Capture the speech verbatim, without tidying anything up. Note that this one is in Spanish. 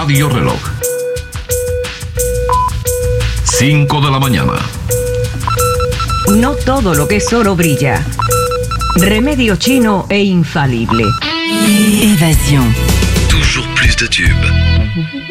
Radio Reloj. cinco de la mañana. No todo lo que es oro brilla. Remedio chino e infalible. Évasion. Toujours plus de tubes.